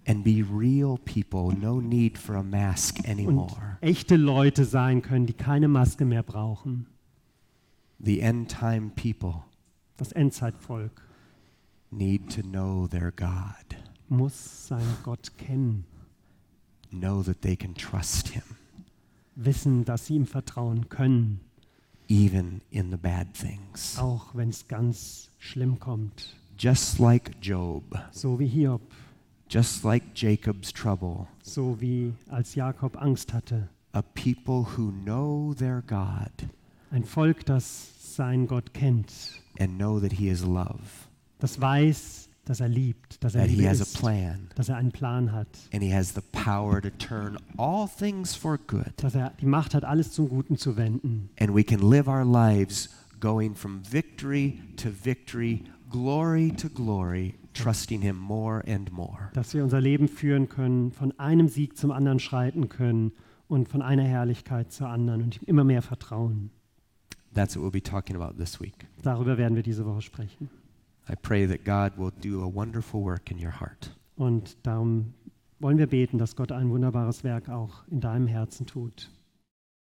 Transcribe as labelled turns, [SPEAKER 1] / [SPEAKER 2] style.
[SPEAKER 1] and be real people, no need for a mask
[SPEAKER 2] und
[SPEAKER 1] anymore.
[SPEAKER 2] echte Leute sein können, die keine Maske mehr brauchen.
[SPEAKER 1] The end-time people
[SPEAKER 2] Das Endzeitvolk
[SPEAKER 1] need to know their God,
[SPEAKER 2] muss seinen Gott kennen,
[SPEAKER 1] know that they can trust him,
[SPEAKER 2] wissen, dass sie ihm vertrauen können,
[SPEAKER 1] even in the bad things.
[SPEAKER 2] auch wenn es ganz schlimm kommt.
[SPEAKER 1] Just like Job,
[SPEAKER 2] So wie Hiob,
[SPEAKER 1] just like Jacob's trouble,
[SPEAKER 2] so wie als Jakob Angst hatte.
[SPEAKER 1] a people who know their God
[SPEAKER 2] Ein Volk, das seinen Gott kennt,
[SPEAKER 1] and know that he is love,
[SPEAKER 2] das weiß, dass er liebt, dass er
[SPEAKER 1] that he
[SPEAKER 2] Liebe
[SPEAKER 1] has a
[SPEAKER 2] ist,
[SPEAKER 1] plan,
[SPEAKER 2] dass er einen Plan hat,
[SPEAKER 1] and he has the power to turn all things for good.
[SPEAKER 2] dass er die Macht hat, alles zum Guten zu wenden.
[SPEAKER 1] And we can live our lives going from victory to victory, glory to glory, trusting him more and more.
[SPEAKER 2] Dass wir unser Leben führen können, von einem Sieg zum anderen schreiten können und von einer Herrlichkeit zur anderen und ihm immer mehr vertrauen.
[SPEAKER 1] That's what we'll be talking about this week.
[SPEAKER 2] Darüber werden wir diese Woche sprechen.
[SPEAKER 1] I pray that God will do a wonderful work in your heart.
[SPEAKER 2] Und darum wollen wir beten, dass Gott ein wunderbares Werk auch in deinem Herzen tut.